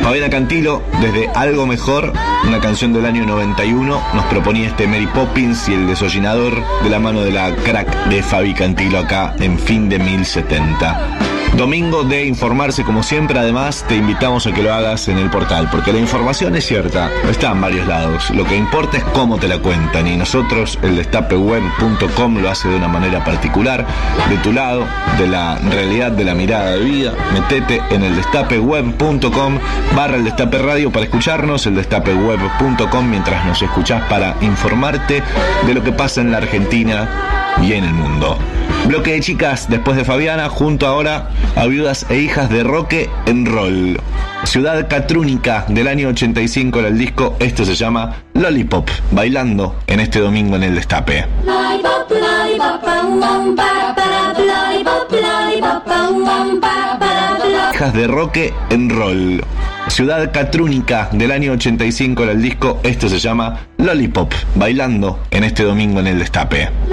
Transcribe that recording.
Fabiana Cantilo, desde Algo Mejor, una canción del año 91, nos proponía este Mary Poppins y el desollinador de la mano de la crack de Fabi Cantilo acá en Fin de 1070. Domingo de informarse como siempre, además te invitamos a que lo hagas en el portal, porque la información es cierta, está en varios lados, lo que importa es cómo te la cuentan y nosotros, el destapeweb.com, lo hace de una manera particular, de tu lado, de la realidad, de la mirada de vida. Metete en el destapeweb.com/el Destape Radio para escucharnos, el destapeweb.com mientras nos escuchás para informarte de lo que pasa en la Argentina y en el mundo. Bloque de chicas después de Fabiana, junto ahora a Viudas e Hijas de Roque and Roll. Ciudad Catrúnica del año 85 era el disco, esto se llama Lollipop, bailando en este domingo en el Destape. Hijas de Roque and Roll. Ciudad Catrúnica del año 85 era el disco, esto se llama Lollipop, bailando en este domingo en el Destape.